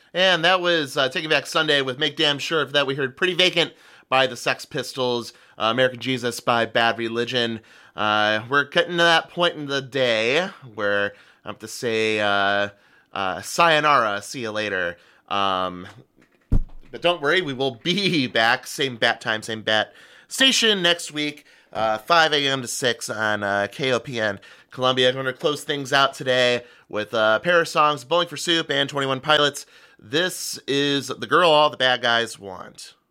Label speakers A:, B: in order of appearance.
A: And that was Taking Back Sunday with Make Damn Sure. For that, we heard Pretty Vacant by the Sex Pistols, American Jesus by Bad Religion. We're getting to that point in the day where I have to say sayonara, see you later. But don't worry, we will be back, same bat time, same bat station next week, 5 a.m. to 6 on KOPN Columbia. I'm going to close things out today with a pair of songs, Bowling for Soup and 21 Pilots. This is The Girl All the Bad Guys Want.